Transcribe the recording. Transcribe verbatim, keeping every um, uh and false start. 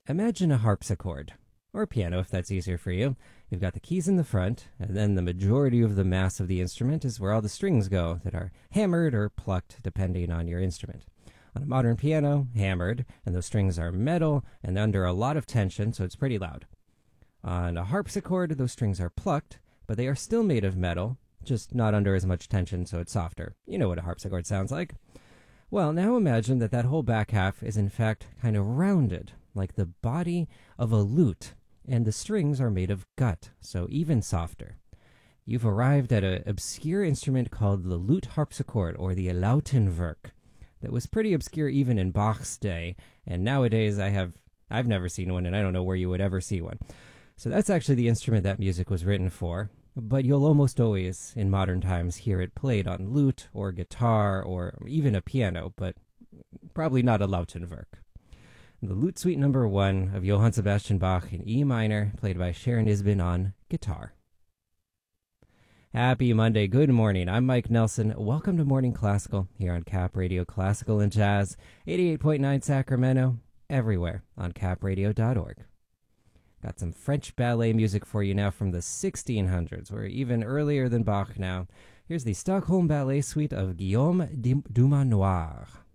Imagine a harpsichord, or a piano if that's easier for you. You've got the keys in the front, and then the majority of the mass of the instrument is where all the strings go that are hammered or plucked depending on your instrument. On a modern piano, hammered, and those strings are metal and under a lot of tension, so it's pretty loud. On a harpsichord, those strings are plucked, but they are still made of metal, just not under as much tension, so it's softer. You know what a harpsichord sounds like. Well, now imagine that that whole back half is in fact kind of rounded, like the body of a lute, and the strings are made of gut, so even softer. You've arrived at an obscure instrument called the lute harpsichord, or the Lautenwerk, that was pretty obscure even in Bach's day, and nowadays I have, I've never seen one, and I don't know where you would ever see one. So that's actually the instrument that music was written for, but you'll almost always, in modern times, hear it played on lute, or guitar, or even a piano, but probably not a Lautenwerk. The Lute Suite number one of Johann Sebastian Bach in E minor, played by Sharon Isbin on guitar. Happy Monday, good morning. I'm Mike Nelson. Welcome to Morning Classical here on Cap Radio Classical and Jazz, eighty-eight point nine Sacramento, everywhere on cap radio dot org. Got some French ballet music for you now from the sixteen hundreds. We're even earlier than Bach now. Here's the Stockholm Ballet Suite of Guillaume Dumanoir.